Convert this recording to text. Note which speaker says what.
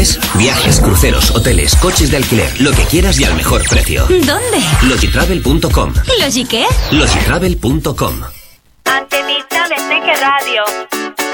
Speaker 1: ¿Quieres? Viajes, cruceros, hoteles, coches de alquiler, lo que quieras y al mejor precio.
Speaker 2: ¿Dónde?
Speaker 1: Logitravel.com.
Speaker 2: ¿Logi qué?
Speaker 1: Logitravel.com.